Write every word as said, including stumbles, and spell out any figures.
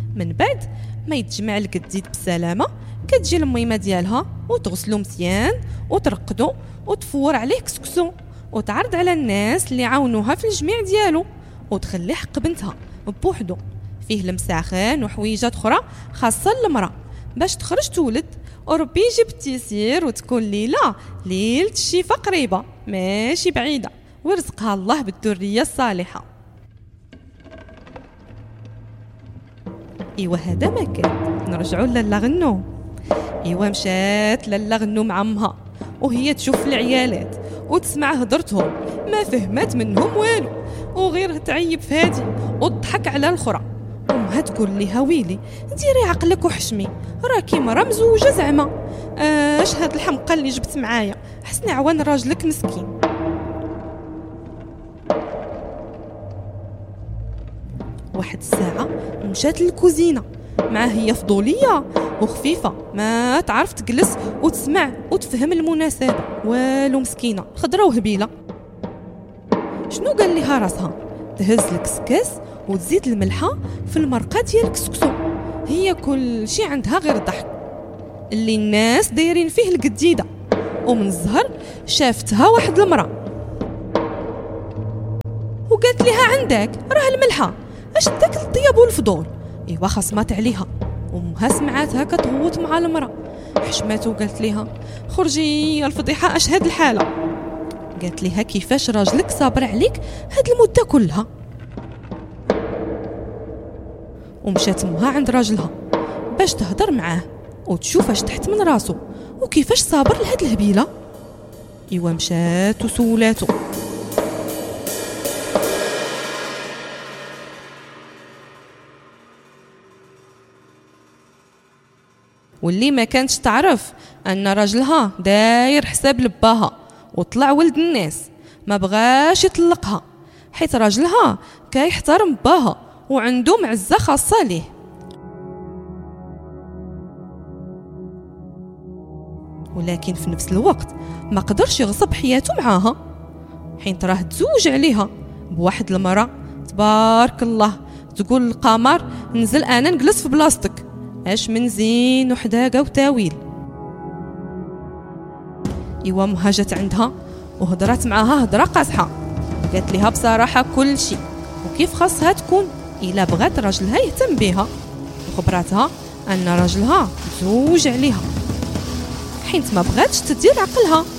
من بعد ما يتجمع القديد بسلامه كتجي الميمه ديالها وتغسلو مزيان وترقدو وتفور عليه كسكسو وتعرض على الناس اللي عاونوها في الجميع ديالو وتخلي حق بنتها بوحدو فيه المساخن وحويجات اخرى خاصه المراه باش تخرج تولد وربي يجيب التيسير وتكون ليله ليله الشفا قريبه ماشي بعيده ورزقها الله بالذريه الصالحه. ايوا هذا ما كان. نرجعوا لالا غنو. ايوا مشات لالا غنو مع امها وهي تشوف العيالات وتسمع هضرتهم ما فهمت منهم والو وغير تعيب في هادي وتضحك على الاخرى. امها تقول ليها ويلي ديري عقلك وحشمي راكي مرا مزوجه زعما اش هاد الحمقى اللي جبت معايا حسني عوان راجلك مسكين. واحد الساعه مشات للكوزينه مع هي فضوليه وخفيفه ما تعرف تجلس وتسمع وتفهم المناسبه والو مسكينه خضره وهبيله. شنو قال لها راسها؟ تهز الكسكاس وتزيد الملحه في المرقه ديال الكسكسو. هي كل شي عندها غير الضحك اللي الناس دايرين فيه القديده. ومن الزهر شافتها واحد المراه وقالت لها عندك راه الملحه اش داك الطياب والفضول. ايوا خصمات عليها وامها سمعاتها كتغوت مع المراه حشمات وقالت لها خرجي يا الفضيحه اش هاد الحاله. قالت لها كيفاش راجلك صابر عليك هاد المده كلها. ومشات امها عند راجلها باش تهضر معاه وتشوف اش تحت من راسو وكيفاش صابر لهاد الهبيله. ايوا مشات وسولاتو. واللي ما كانتش تعرف ان راجلها داير حساب لباها وطلع ولد الناس ما بغاش يطلقها حيت راجلها كيحترم باها وعنده معزه خاصه ليه. ولكن في نفس الوقت ما قدرش يغصب حياته معاها حين تراه تزوج عليها بواحد المراه تبارك الله تقول القمر نزل انا نجلس في بلاصتك اش من زين وحداقه وتاويل. ايوا امها جات عندها وهضرات معاها هضره قاصحه قالت لها بصراحه كل شيء وكيف خاصها تكون الا بغات راجلها يهتم بها وخبراتها ان راجلها زوج عليها حيت ما بغاتش تدير عقلها